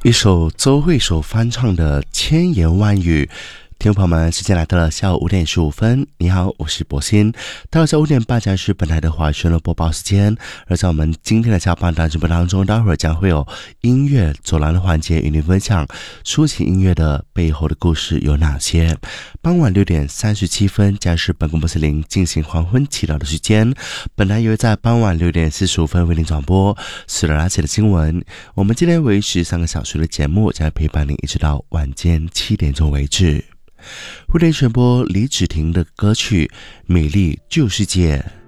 一首周慧所翻唱的千言万语。听众朋友们，时间来到了下午5点15分。你好，我是博鑫。到了下午5点半，将是本台的华语旋律播报时间。而在我们今天的下半段直播当中，待会儿将会有音乐走廊的环节与您分享抒情音乐的背后的故事有哪些。傍晚6点37分，将是本公播4零进行黄昏祈祷的时间。本台也会在傍晚6点45分为您转播史了解的新闻。我们今天维持3个小时的节目，将陪伴您一直到晚间7点钟为止。为您传播李芷婷的歌曲《美丽旧世界》。